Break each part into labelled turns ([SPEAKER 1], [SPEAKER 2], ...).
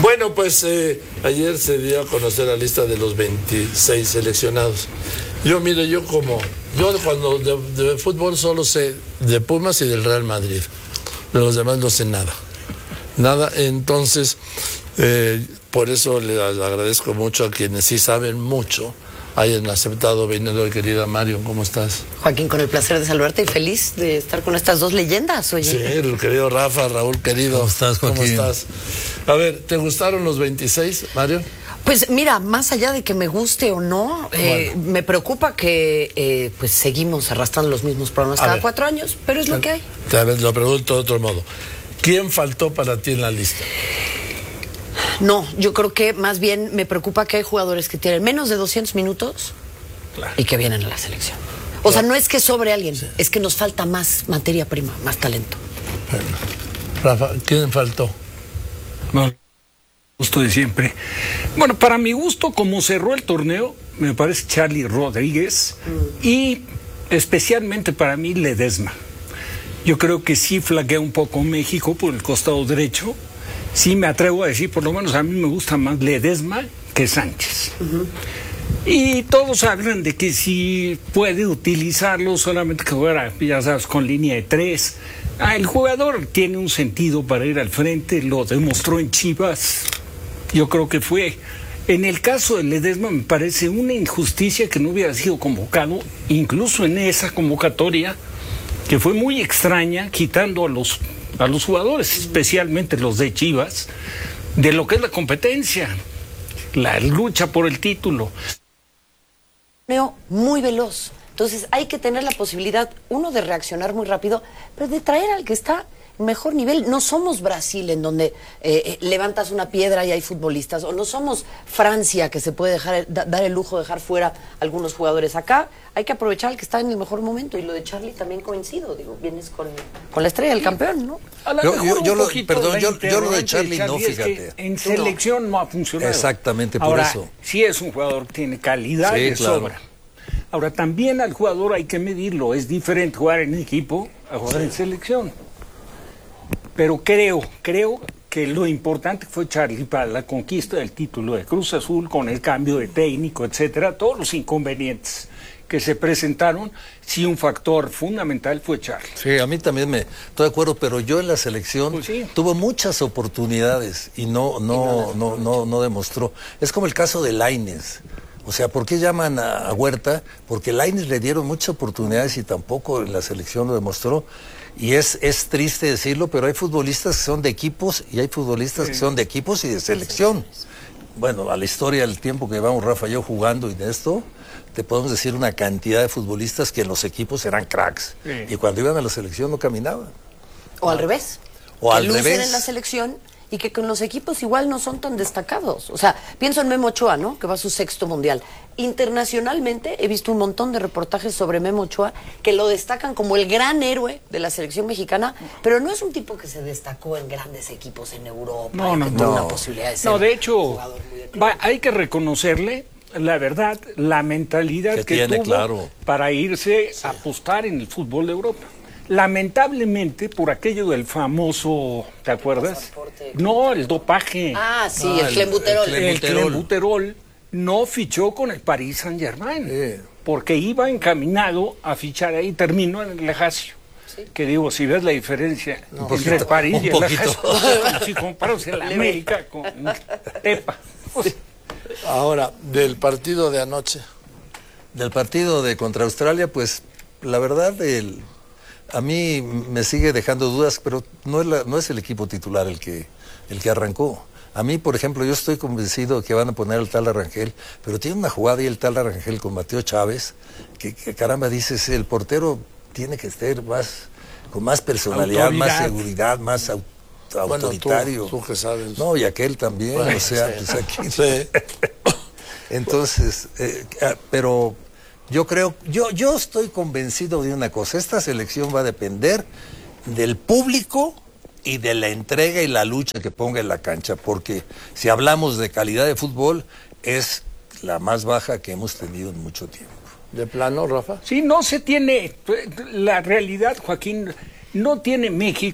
[SPEAKER 1] Bueno, pues ayer se dio a conocer la lista de los 26 seleccionados. Yo cuando de fútbol solo sé de Pumas y del Real Madrid. De los demás no sé nada. Nada, entonces, por eso le agradezco mucho a quienes sí saben mucho, hayan aceptado venir hoy, querida Mario. ¿Cómo estás?
[SPEAKER 2] Joaquín, con el placer de saludarte y feliz de estar con estas dos leyendas, oye.
[SPEAKER 1] Sí, el querido Rafa, Raúl, querido.
[SPEAKER 3] ¿Cómo estás, Joaquín?
[SPEAKER 1] ¿Cómo estás? A ver, ¿te gustaron los 26, Mario?
[SPEAKER 2] Pues mira, más allá de que me guste o no, me preocupa que pues seguimos arrastrando los mismos problemas cada 4 años, pero es lo que hay.
[SPEAKER 1] A ver, lo pregunto de otro modo. ¿Quién faltó para ti en la lista?
[SPEAKER 2] No, yo creo que más bien me preocupa que hay jugadores que tienen menos de 200 minutos y que vienen a la selección. O sea, no es que sobre alguien, es que nos falta más materia prima, más talento.
[SPEAKER 1] Bueno, Rafa, ¿quién faltó?
[SPEAKER 3] No, gusto de siempre. Bueno, para mi gusto, como cerró el torneo, me parece Charly Rodríguez y especialmente para mí Ledesma. Yo creo que sí flaquea un poco México por el costado derecho. Sí me atrevo a decir, por lo menos a mí me gusta más Ledesma que Sánchez. Y todos hablan de que si puede utilizarlo solamente que fuera, ya sabes, con línea de 3. El jugador tiene un sentido para ir al frente, lo demostró en Chivas. Yo creo que fue. En el caso de Ledesma me parece una injusticia que no hubiera sido convocado, incluso en esa convocatoria, que fue muy extraña, quitando a los jugadores, especialmente los de Chivas, de lo que es la competencia, la lucha por el título.
[SPEAKER 2] Muy veloz. Entonces hay que tener la posibilidad, uno, de reaccionar muy rápido, pero de traer al que está en mejor nivel. No somos Brasil, en donde levantas una piedra y hay futbolistas, o no somos Francia, que se puede dar el lujo de dejar fuera algunos jugadores. Acá hay que aprovechar al que está en el mejor momento, y lo de Charly también coincido. Digo, vienes con la estrella del campeón, ¿no?
[SPEAKER 4] Yo lo de Charly no, fíjate.
[SPEAKER 3] En selección no ha funcionado.
[SPEAKER 4] Exactamente, por
[SPEAKER 3] Ahora,
[SPEAKER 4] eso.
[SPEAKER 3] Sí es un jugador que tiene calidad de sobra. Ahora, también al jugador hay que medirlo. Es diferente jugar en equipo a jugar en selección. Pero creo que lo importante fue Charly para la conquista del título de Cruz Azul, con el cambio de técnico, etcétera, todos los inconvenientes que se presentaron, sí, un factor fundamental fue Charly.
[SPEAKER 4] Sí, a mí también estoy de acuerdo, pero yo en la selección tuvo muchas oportunidades y no demostró. Es como el caso de Lainez. O sea, ¿por qué llaman a Huerta? Porque Lainez le dieron muchas oportunidades y tampoco en la selección lo demostró. Y es triste decirlo, pero hay futbolistas que son de equipos y hay futbolistas que son de equipos y de selección. Bueno, a la historia del tiempo que llevamos Rafa y yo jugando y de esto, te podemos decir una cantidad de futbolistas que en los equipos eran cracks. Y cuando iban a la selección no caminaban.
[SPEAKER 2] O al revés.
[SPEAKER 4] O al
[SPEAKER 2] lucen
[SPEAKER 4] revés.
[SPEAKER 2] En la selección y que con los equipos igual no son tan destacados. O sea, pienso en Memo Ochoa, ¿no? Que va a su 6º mundial. Internacionalmente he visto un montón de reportajes sobre Memo Ochoa que lo destacan como el gran héroe de la selección mexicana, pero no es un tipo que se destacó en grandes equipos en Europa.
[SPEAKER 3] No.
[SPEAKER 2] Una posibilidad de ser
[SPEAKER 3] no, de hecho,
[SPEAKER 2] jugador muy de
[SPEAKER 3] hay que reconocerle, la verdad, la mentalidad que
[SPEAKER 4] tiene,
[SPEAKER 3] tuvo para irse a apostar en el fútbol de Europa. Lamentablemente, por aquello del famoso, ¿te acuerdas? No, el dopaje.
[SPEAKER 2] Ah, sí, el clenbuterol.
[SPEAKER 3] El clenbuterol no fichó con el Paris Saint-Germain, porque iba encaminado a fichar ahí, terminó en el Lazio. Que digo, si ves la diferencia entre el París y el Lazio, si comparas el América con Tepa.
[SPEAKER 1] Ahora, del partido de anoche.
[SPEAKER 4] Del partido de contra Australia, pues, la verdad, a mí me sigue dejando dudas, pero no es el equipo titular el que arrancó. A mí, por ejemplo, yo estoy convencido que van a poner al tal Arrangel, pero tiene una jugada y el tal Arrangel con Mateo Chávez, que caramba, dices, el portero tiene que estar con más personalidad, más seguridad, más autoritario.
[SPEAKER 1] Bueno, tú que sabes.
[SPEAKER 4] No, y aquel también, bueno, o sea, pues aquí. Sí. Entonces, pero yo creo, yo estoy convencido de una cosa: esta selección va a depender del público y de la entrega y la lucha que ponga en la cancha, porque si hablamos de calidad de fútbol, es la más baja que hemos tenido en mucho tiempo.
[SPEAKER 1] ¿De plano, Rafa?
[SPEAKER 3] Sí, no se tiene, la realidad, Joaquín, no tiene México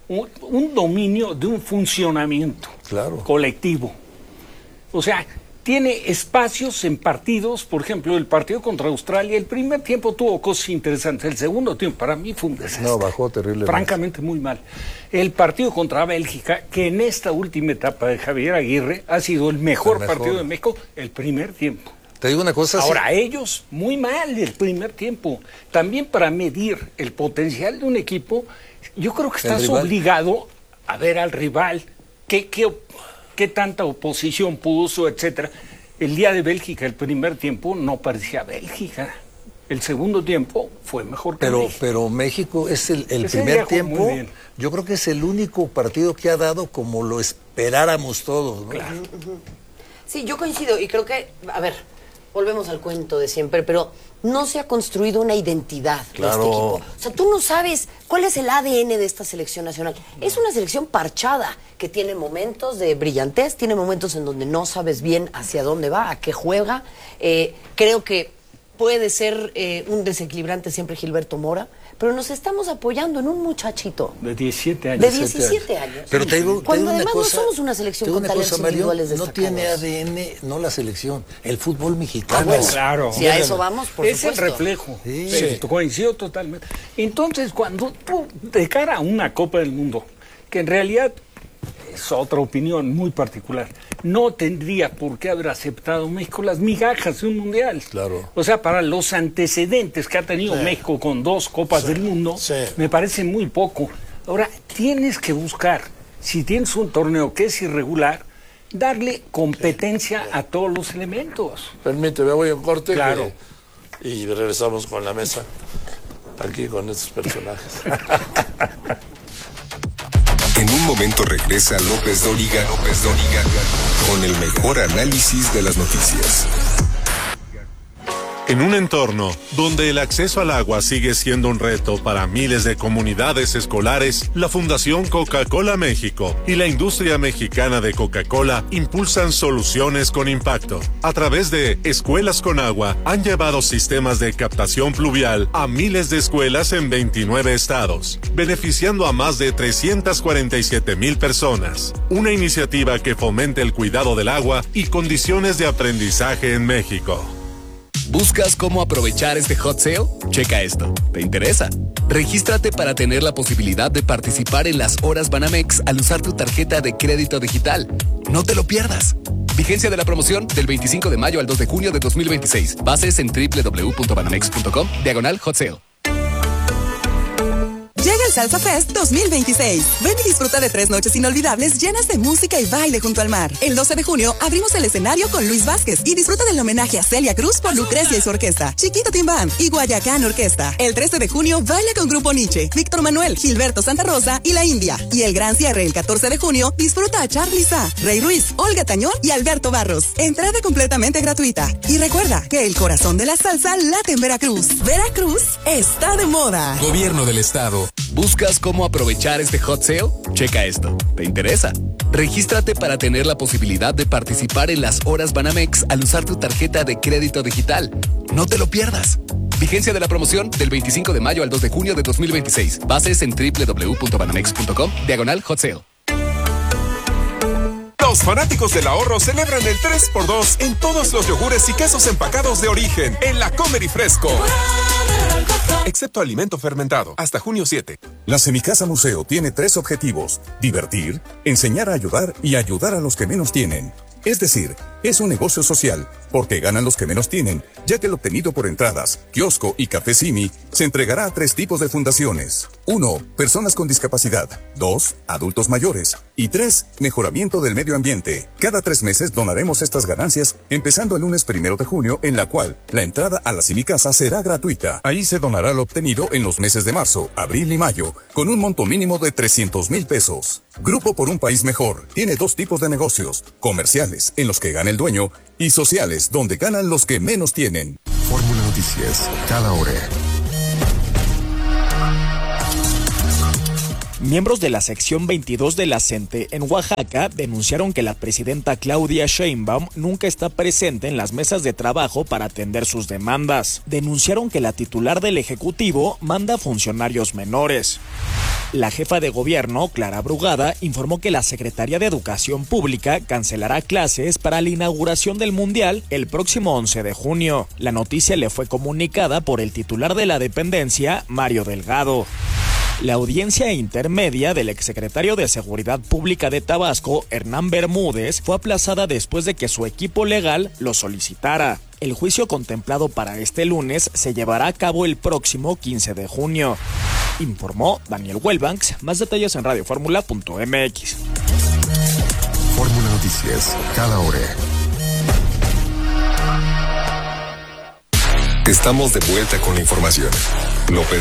[SPEAKER 3] un dominio de un funcionamiento colectivo. O sea, tiene espacios en partidos, por ejemplo, el partido contra Australia, el primer tiempo tuvo cosas interesantes, el segundo tiempo para mí fue un desastre.
[SPEAKER 4] No, bajó terrible.
[SPEAKER 3] Francamente muy mal. El partido contra Bélgica, que en esta última etapa de Javier Aguirre ha sido el mejor partido de México, el primer tiempo.
[SPEAKER 4] Te digo una cosa.
[SPEAKER 3] Ahora, ellos, muy mal el primer tiempo. También para medir el potencial de un equipo, yo creo que estás obligado a ver al rival, qué tanta oposición puso, etcétera. El día de Bélgica, el primer tiempo, no parecía Bélgica. El segundo tiempo fue mejor que México.
[SPEAKER 4] Pero México es el primer tiempo, yo creo que es el único partido que ha dado como lo esperáramos todos, ¿no?
[SPEAKER 3] Claro.
[SPEAKER 2] Sí, yo coincido y creo que, a ver, volvemos al cuento de siempre, pero no se ha construido una identidad de este equipo. O sea, tú no sabes cuál es el ADN de esta selección nacional. Es una selección parchada que tiene momentos de brillantez, tiene momentos en donde no sabes bien hacia dónde va, a qué juega. Creo que puede ser un desequilibrante siempre Gilberto Mora, pero nos estamos apoyando en un muchachito
[SPEAKER 3] de 17 años.
[SPEAKER 2] De 17 años.
[SPEAKER 4] Pero te digo,
[SPEAKER 2] cuando
[SPEAKER 4] además
[SPEAKER 2] no somos una selección con talentos individuales destacados.
[SPEAKER 4] No tiene ADN, no la selección, el fútbol mexicano.
[SPEAKER 2] Bueno,
[SPEAKER 3] claro.
[SPEAKER 2] Si a eso vamos, por supuesto.
[SPEAKER 3] Es el reflejo. Sí. Coincido totalmente. Entonces, cuando tú, de cara a una Copa del Mundo, que en realidad es otra opinión muy particular, no tendría por qué haber aceptado México las migajas de un mundial.
[SPEAKER 4] Claro.
[SPEAKER 3] O sea, para los antecedentes que ha tenido México con 2 Copas del Mundo, me parece muy poco. Ahora, tienes que buscar, si tienes un torneo que es irregular, darle competencia a todos los elementos.
[SPEAKER 1] Permíteme, voy a un corte.
[SPEAKER 3] Claro.
[SPEAKER 1] Y regresamos con la mesa, aquí con estos personajes.
[SPEAKER 5] En un momento regresa López Dóriga con el mejor análisis de las noticias.
[SPEAKER 6] En un entorno donde el acceso al agua sigue siendo un reto para miles de comunidades escolares, la Fundación Coca-Cola México y la industria mexicana de Coca-Cola impulsan soluciones con impacto. A través de Escuelas con Agua, han llevado sistemas de captación pluvial a miles de escuelas en 29 estados, beneficiando a más de 347,000 personas. Una iniciativa que fomente el cuidado del agua y condiciones de aprendizaje en México.
[SPEAKER 7] ¿Buscas cómo aprovechar este hot sale? Checa esto. ¿Te interesa? Regístrate para tener la posibilidad de participar en las horas Banamex al usar tu tarjeta de crédito digital. No te lo pierdas. Vigencia de la promoción del 25 de mayo al 2 de junio de 2026. Bases en www.banamex.com/hot sale.
[SPEAKER 8] Llega el Salsa Fest 2026. Ven y disfruta de 3 noches inolvidables llenas de música y baile junto al mar. El 12 de junio abrimos el escenario con Luis Vázquez y disfruta del homenaje a Celia Cruz por Lucrecia y su orquesta, Chiquito Team Band y Guayacán Orquesta. El 13 de junio baila con Grupo Nietzsche, Víctor Manuel, Gilberto Santa Rosa y La India. Y el gran cierre el 14 de junio disfruta a Charly Sa, Rey Ruiz, Olga Tañón y Alberto Barros. Entrada completamente gratuita. Y recuerda que el corazón de la salsa late en Veracruz. Veracruz está de moda.
[SPEAKER 7] Gobierno del Estado. ¿Buscas cómo aprovechar este hot sale? Checa esto. ¿Te interesa? Regístrate para tener la posibilidad de participar en las horas Banamex al usar tu tarjeta de crédito digital. No te lo pierdas. Vigencia de la promoción del 25 de mayo al 2 de junio de 2026. Bases en www.banamex.com/hot sale.
[SPEAKER 9] Los fanáticos del ahorro celebran el 3x2 en todos los yogures y quesos empacados de origen en la Comer y Fresco. Excepto alimento fermentado, hasta junio 7.
[SPEAKER 10] La Semicasa Museo tiene 3 objetivos: divertir, enseñar a ayudar y ayudar a los que menos tienen. Es decir, es un negocio social, porque ganan los que menos tienen, ya que el obtenido por entradas, kiosco y café Simi se entregará a 3 tipos de fundaciones. 1. Personas con discapacidad. 2. Adultos mayores. Y 3. Mejoramiento del medio ambiente. Cada 3 meses donaremos estas ganancias, empezando el lunes 1 de junio, en la cual la entrada a la Semicasa será gratuita. Ahí se donará lo obtenido en los meses de marzo, abril y mayo, con un monto mínimo de 300,000 pesos. Grupo por un País Mejor tiene 2 tipos de negocios: comerciales, en los que gana el dueño, y sociales, donde ganan los que menos tienen.
[SPEAKER 5] Fórmula Noticias, cada hora.
[SPEAKER 11] Miembros de la sección 22 de la CENTE en Oaxaca denunciaron que la presidenta Claudia Sheinbaum nunca está presente en las mesas de trabajo para atender sus demandas. Denunciaron que la titular del Ejecutivo manda a funcionarios menores. La jefa de gobierno, Clara Brugada, informó que la Secretaría de Educación Pública cancelará clases para la inauguración del Mundial el próximo 11 de junio. La noticia le fue comunicada por el titular de la dependencia, Mario Delgado. La audiencia intermedia del exsecretario de Seguridad Pública de Tabasco, Hernán Bermúdez, fue aplazada después de que su equipo legal lo solicitara. El juicio contemplado para este lunes se llevará a cabo el próximo 15 de junio. Informó Daniel Welbanks. Más detalles en radioformula.mx.
[SPEAKER 5] Fórmula Noticias, cada hora. Estamos de vuelta con la información. López